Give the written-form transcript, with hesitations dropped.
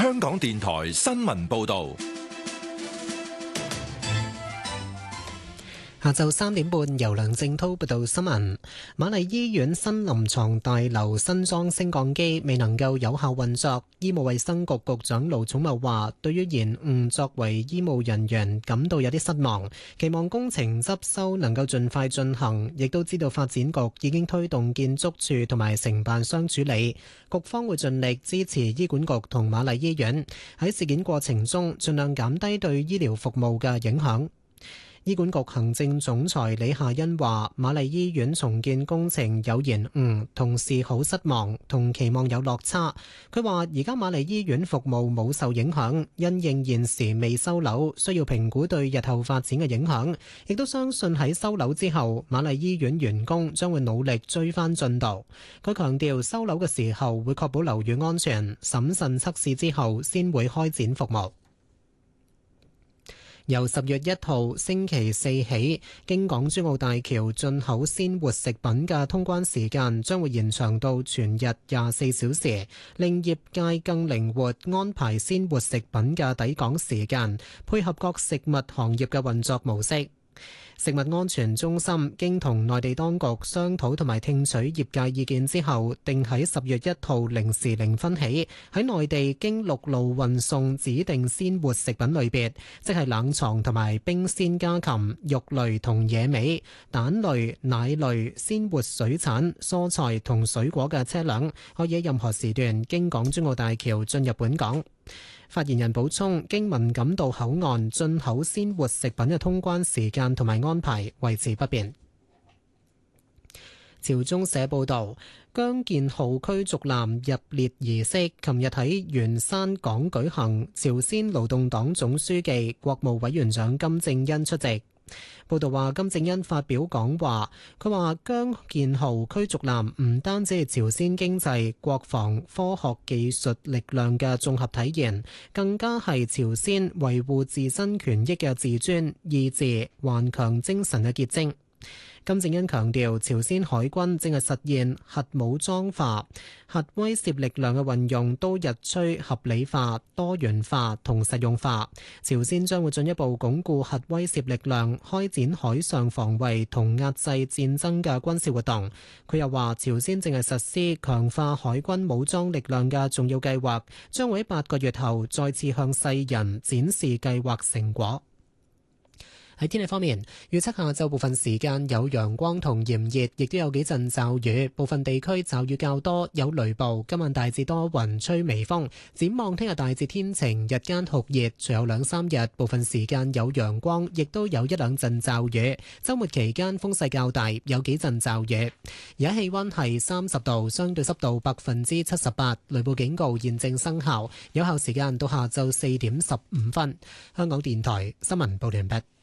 香港電台新聞報道。 下晝3點半，由梁正滔報道新聞。瑪麗醫院新臨床大樓新裝升降機未能夠有效運作，醫務衛生局局長盧寵茂話：對於延誤，作為醫務人員感到有啲失望，期望工程執修能夠盡快進行，亦都知道發展局已經推動建築署同埋承辦商處理，局方會盡力支持醫管局同瑪麗醫院喺事件過程中盡量減低對醫療服務嘅影響。醫管局行政總裁李夏欣話：瑪麗醫院重建工程有延誤，同事好失望，同期望有落差。佢話：而家瑪麗醫院服務冇受影響，因應現時未收樓，需要評估對日後發展嘅影響。亦都相信喺收樓之後，瑪麗醫院員工將會努力追翻進度。佢強調收樓嘅時候會確保樓宇安全，審慎測試之後先會開展服務。由10月1號星期四起，經港珠澳大橋進口鮮活食品嘅通關時間將會延長到全日24小時，令業界更靈活安排鮮活食品嘅抵港時間，配合各食物行業嘅運作模式。食物安全中心經同內地當局商討同埋聽取業界意見之後，定喺10月1號0時0分起，喺內地經陸路運送指定鮮活食品類別，即係冷藏同埋冰鮮家禽、肉類同野味、蛋類、奶類、鮮活水產、蔬菜同水果嘅車輛，可以喺任何時段經港珠澳大橋進入本港。發言人補充，經文錦渡口岸進口鮮活食品嘅通關時間同埋安排維持不變。朝中社報導，姜建浩驅逐艦入列儀式，琴日喺元山港舉行，朝鮮勞動黨總書記、國務委員長金正恩出席。報道話，金正恩發表講話，佢話姜建浩驅逐艦唔單止係朝鮮經濟、國防、科學技術力量嘅綜合體現，更加係朝鮮維護自身權益嘅自尊、意志、頑強精神嘅結晶。金正恩強調，朝鮮海軍正係實現核武裝化、核威懾力量嘅運用都日趨合理化、多元化同實用化。朝鮮將會進一步鞏固核威懾力量，開展海上防衛同壓制戰爭嘅軍事活動。佢又話，朝鮮正係實施強化海軍武裝力量嘅重要計劃，將會喺8個月後再次向世人展示計劃成果。喺天氣方面，預測下晝部分時間有陽光同炎熱，亦都有幾陣驟雨，部分地區驟雨較多，有雷暴。今晚大致多雲，吹微風。展望聽日大致天晴，日間酷熱，隨後2-3日部分時間有陽光，亦都有1-2陣驟雨。週末期間風勢較大，有幾陣驟雨。而家氣溫係30度，相對濕度78%，雷暴警告現正生效，有效時間到下晝4點15分。香港電台新聞報道完畢。